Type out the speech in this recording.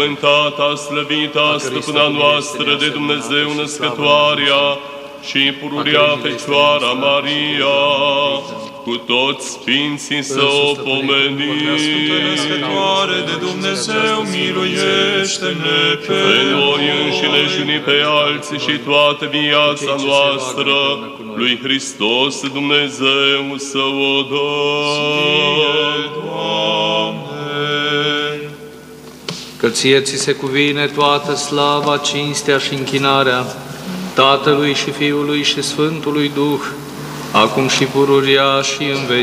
Tata slăvita, stăpâna noastră de Dumnezeu născătoarea și pururea Fecioara Maria, cu toți sfinții să o pomenim. Născătoare de Dumnezeu, miluiește-ne pe noi înșine și unii pe alții și toată viața noastră lui Hristos Dumnezeu să o dăm. Că ție ți se cuvine toată slava, cinstea și închinarea Tatălui și Fiului și Sfântului Duh, acum și pururia și în veci.